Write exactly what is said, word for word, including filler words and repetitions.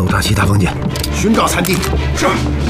搜查其他房间， 寻找残地。是。